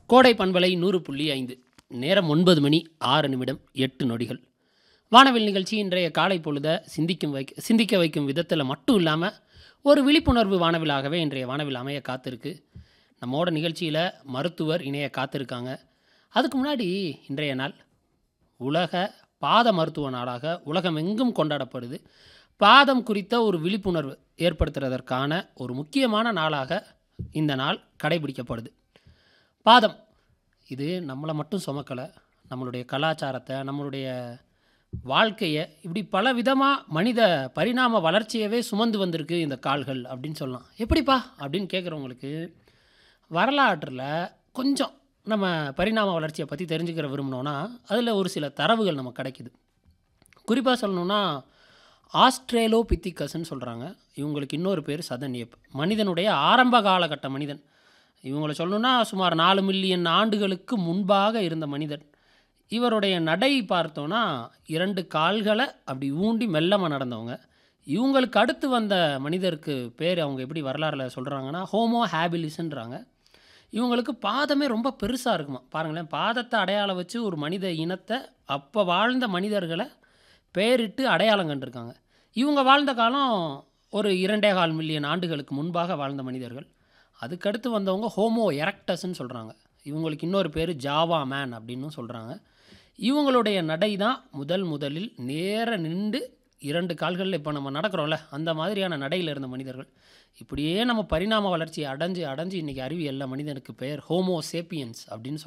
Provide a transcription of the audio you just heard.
கோடை பண்பலை 100.5 நேரம் 9 மணி 6 நிமிடம் 8 நொடிகள். வானவில் நிகழ்ச்சி இன்றைய காலை பொழுத சிந்திக்க வைக்கும் விதத்தில் மட்டும் இல்லாமல் ஒரு விழிப்புணர்வு வானவிலாகவே இன்றைய வானவில் அமைய காத்திருக்கு. நம்மோட நிகழ்ச்சியில் மருத்துவர் இணைய காத்திருக்காங்க. அதுக்கு முன்னாடி இன்றைய நாள் உலக பாத மருத்துவ நாளாக உலகமெங்கும் கொண்டாடப்படுது. பாதம் குறித்த ஒரு விழிப்புணர்வு ஏற்படுத்துறதற்கான ஒரு முக்கியமான நாளாக இந்த நாள் கடைபிடிக்கப்படுது. பாதம் இது நம்மளை மட்டும் சுமக்கலை, நம்மளுடைய கலாச்சாரத்தை, நம்மளுடைய வாழ்க்கையை, இப்படி பல விதமாக மனித பரிணாம வளர்ச்சியவே சுமந்து வந்திருக்கு இந்த கால்கள் அப்படின்னு சொல்லலாம். எப்படிப்பா அப்படின்னு கேட்குறவங்களுக்கு வரலாற்றில் கொஞ்சம் நம்ம பரிணாம வளர்ச்சியை பற்றி தெரிஞ்சுக்கிற விரும்பினோன்னா அதில் ஒரு சில தரவுகள் நமக்கு கிடைக்குது. குறிப்பாக சொல்லணுன்னா ஆஸ்ட்ரேலோபித்திகஸ்ன்னு சொல்கிறாங்க. இவங்களுக்கு இன்னொரு பேர் சதன் ஏப். மனிதனுடைய ஆரம்ப காலகட்ட மனிதன். இவங்களை சொல்லணுன்னா சுமார் 4 மில்லியன் ஆண்டுகளுக்கு முன்பாக இருந்த மனிதன். இவருடைய நடை பார்த்தோன்னா 2 கால்களை அப்படி ஊண்டி மெல்லமாக நடந்தவங்க. இவங்களுக்கு அடுத்து வந்த மனிதருக்கு பேர் அவங்க எப்படி வரலாறில் சொல்கிறாங்கன்னா ஹோமோ ஹேபிலிஸ்ன்றாங்க. இவங்களுக்கு பாதமே ரொம்ப பெருசாக இருக்குமா. பாருங்களேன், பாதத்தை அடையாளம் வச்சு ஒரு மனித இனத்தை அப்போ வாழ்ந்த மனிதர்களை பெயரிட்டு அடையாளம் கண்டிருக்காங்க. இவங்க வாழ்ந்த காலம் ஒரு 2.25 மில்லியன் ஆண்டுகளுக்கு முன்பாக வாழ்ந்த மனிதர்கள். அதுக்கடுத்து வந்தவங்க ஹோமோ எரக்டஸ்ன்னு சொல்கிறாங்க. இவங்களுக்கு இன்னொரு பேர் ஜாவா மேன் அப்படின்னு சொல்கிறாங்க. இவங்களுடைய நடை தான் முதலில் நேர நின்று 2 கால்களில் இப்போ நம்ம நடக்கிறோம்ல அந்த மாதிரியான நடையில் இருந்த மனிதர்கள். இப்படியே நம்ம பரிணாம வளர்ச்சியை அடைஞ்சு இன்றைக்கி அறிவியல்ல மனிதனுக்கு பெயர் ஹோமோ சேப்பியன்ஸ் அப்படின்னு